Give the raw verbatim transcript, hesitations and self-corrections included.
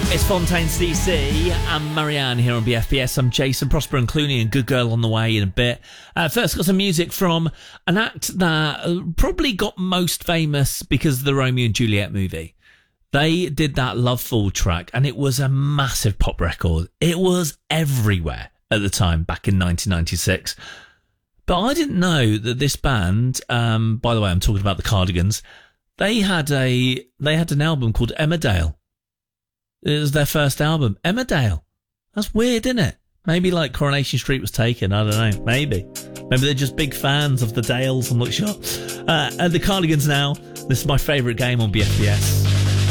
It's Fontaines D C and Marianne here on B F B S. I'm Jason, Prosper and Clooney and Good Girl on the way in a bit. Uh, first, got some music from an act that uh, probably got most famous because of the Romeo and Juliet movie. They did that Loveful track and it was a massive pop record. It was everywhere at the time back in nineteen ninety-six. But I didn't know that this band, um, by the way, I'm talking about the Cardigans, they had a they had an album called Emmerdale. It was their first album, Emmerdale. That's weird, isn't it? Maybe like Coronation Street was taken. I don't know. Maybe. Maybe they're just big fans of the Dales. I'm not sure. Uh, and the Cardigans now. This is my favourite game on B F B S.